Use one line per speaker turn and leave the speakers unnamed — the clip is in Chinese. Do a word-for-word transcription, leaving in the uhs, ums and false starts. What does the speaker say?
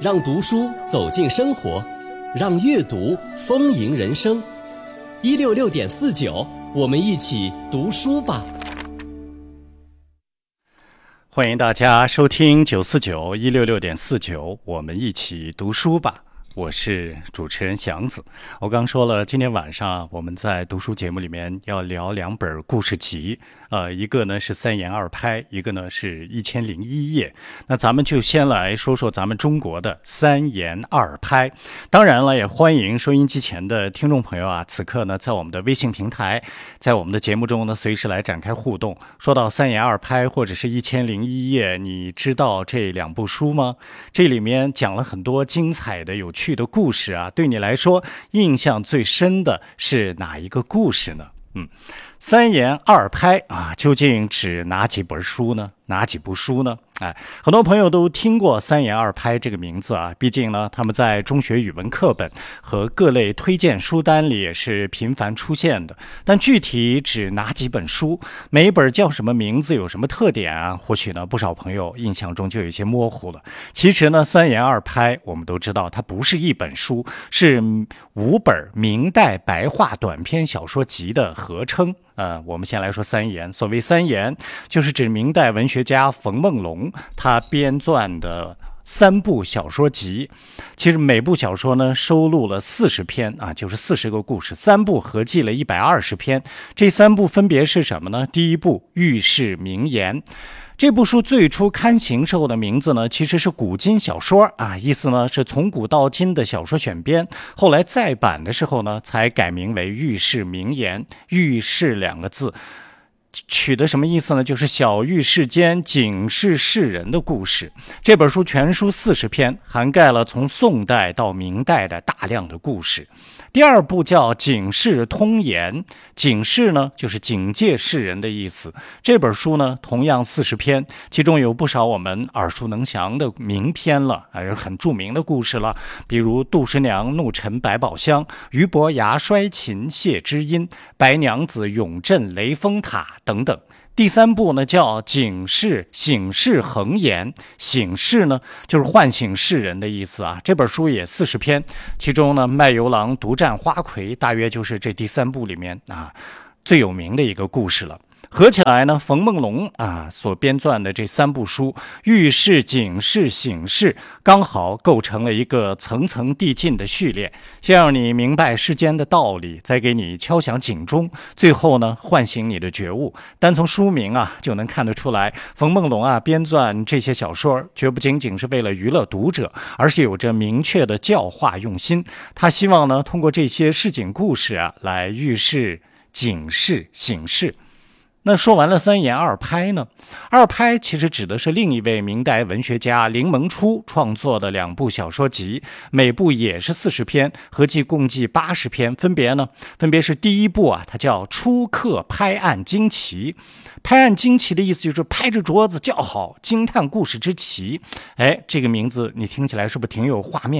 让读书走进生活，让阅读丰盈人生。一六六点四九，我们一起读书吧。
欢迎大家收听九四九一六六点四九，我们一起读书吧。我是主持人祥子。我刚说了，今天晚上我们在读书节目里面要聊两本故事集，呃，一个呢是三言二拍，一个呢是一千零一夜。那咱们就先来说说咱们中国的三言二拍。当然了，也欢迎收音机前的听众朋友啊，此刻呢在我们的微信平台，在我们的节目中呢随时来展开互动。说到三言二拍或者是一千零一夜，你知道这两部书吗？这里面讲了很多精彩的有趣的故事啊，对你来说印象最深的是哪一个故事呢？嗯，三言二拍啊，究竟指哪几本书呢？哪几部书呢？哎，很多朋友都听过三言二拍这个名字啊，毕竟呢，他们在中学语文课本和各类推荐书单里也是频繁出现的。但具体指哪几本书，每一本叫什么名字，有什么特点啊？或许呢，不少朋友印象中就有一些模糊了。其实呢，三言二拍，我们都知道，它不是一本书，是五本明代白话短篇小说集的合称。呃，我们先来说三言。所谓三言，就是指明代文学家冯梦龙他编撰的三部小说集。其实每部小说呢收录了四十篇啊，就是四十个故事，三部合计了一百二十篇。这三部分别是什么呢？第一部《喻世明言》。这部书最初刊行时候的名字呢，其实是古今小说啊，意思呢是从古到今的小说选编。后来再版的时候呢，才改名为《喻世明言》。喻世两个字取的什么意思呢？就是小喻世间，警示世人的故事。这本书全书四十篇，涵盖了从宋代到明代的大量的故事。第二部叫《警世通言》，警示呢就是警戒世人的意思。这本书呢同样四十篇，其中有不少我们耳熟能详的名篇了，还有很著名的故事了，比如杜十娘怒沉百宝箱、俞伯牙摔琴谢知音、白娘子永镇雷峰塔等等。第三部呢叫警示醒世恒言，醒世呢就是唤醒世人的意思啊。这本书也四十篇，其中呢卖油郎独占花魁大约就是这第三部里面啊最有名的一个故事了。合起来呢，冯梦龙啊所编撰的这三部书，喻世、警示、醒世，刚好构成了一个层层递进的序列，先让你明白世间的道理，再给你敲响警钟，最后呢唤醒你的觉悟。单从书名啊就能看得出来，冯梦龙啊编撰这些小说，绝不仅仅是为了娱乐读者，而是有着明确的教化用心。他希望呢通过这些市井故事啊来喻世、警示、醒世。那说完了三言二拍呢，二拍其实指的是另一位明代文学家林萌初创作的两部小说集，每部也是四十篇，合计共计八十篇。分别呢，分别是第一部啊，它叫《初刻拍案惊奇》。拍案惊奇的意思就是拍着桌子叫好，惊叹故事之奇。哎，这个名字你听起来是不是挺有画面